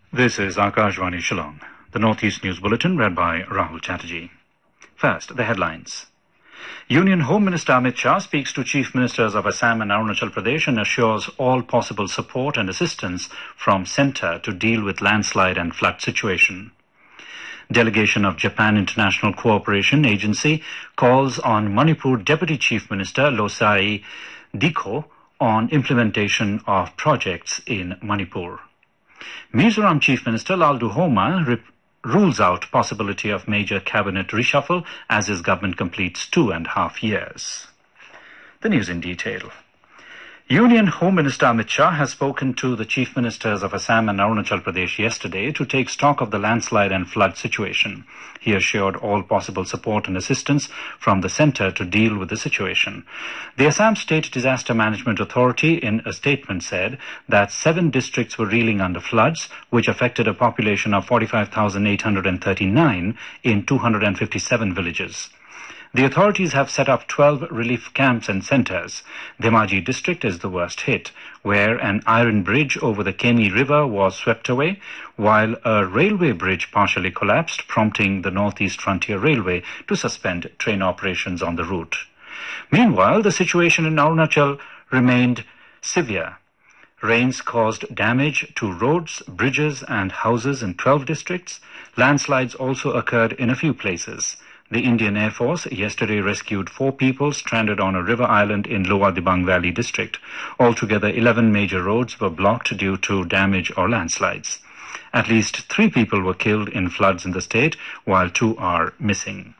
This is Akashvani Shillong. The Northeast News Bulletin read by Rahul Chatterjee. First, the headlines. Union Home Minister Amit Shah speaks to Chief Ministers of Assam and Arunachal Pradesh and assures all possible support and assistance from centre to deal with landslide and flood situation. Delegation of Japan International Cooperation Agency calls on Manipur Deputy Chief Minister Losai Dikho on implementation of projects in Manipur. Mizoram Chief Minister Laldu Homa rules out possibility of major cabinet reshuffle as his government completes 2.5 years. The news in detail. Union Home Minister Amit Shah has spoken to the Chief Ministers of Assam and Arunachal Pradesh yesterday to take stock of the landslide and flood situation. He assured all possible support and assistance from the centre to deal with the situation. The Assam State Disaster Management Authority in a statement said that 7 districts were reeling under floods, which affected a population of 45,839 in 257 villages. The authorities have set up 12 relief camps and centres. Dhemaji district is the worst hit, where an iron bridge over the Kemi River was swept away, while a railway bridge partially collapsed, prompting the Northeast Frontier Railway to suspend train operations on the route. Meanwhile, the situation in Arunachal remained severe. Rains caused damage to roads, bridges and houses in 12 districts. Landslides also occurred in a few places. The Indian Air Force yesterday rescued 4 people stranded on a river island in Lower Dibang Valley district. Altogether, 11 major roads were blocked due to damage or landslides. At least 3 people were killed in floods in the state, while 2 are missing.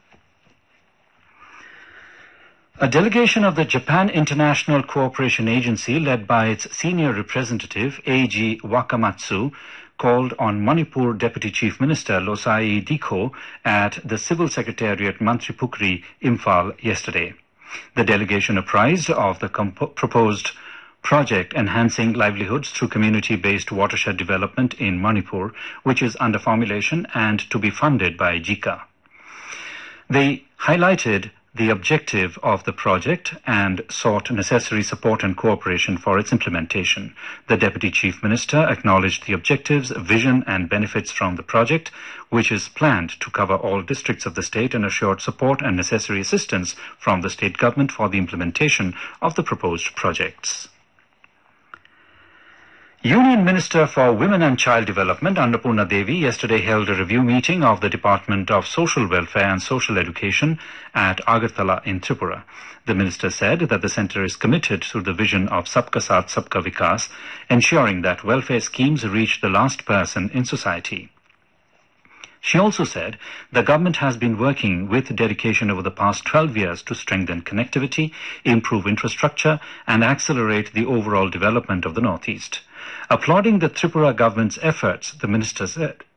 A delegation of the Japan International Cooperation Agency, led by its senior representative, A.G. Wakamatsu, called on Manipur Deputy Chief Minister Losai Dikho at the Civil Secretariat Mantripukri, Imphal, yesterday. The delegation apprised of the proposed project enhancing livelihoods through community-based watershed development in Manipur, which is under formulation and to be funded by JICA. They highlighted the objective of the project and sought necessary support and cooperation for its implementation. The Deputy Chief Minister acknowledged the objectives, vision and benefits from the project, which is planned to cover all districts of the state, and assured support and necessary assistance from the state government for the implementation of the proposed projects. Union Minister for Women and Child Development Annapurna Devi yesterday held a review meeting of the Department of Social Welfare and Social Education at Agartala in Tripura. The minister said that the centre is committed to the vision of Sabka Saath Sabka Vikas, ensuring that welfare schemes reach the last person in society. She also said the government has been working with dedication over the past 12 years to strengthen connectivity, improve infrastructure and accelerate the overall development of the Northeast. Applauding the Tripura government's efforts, the minister said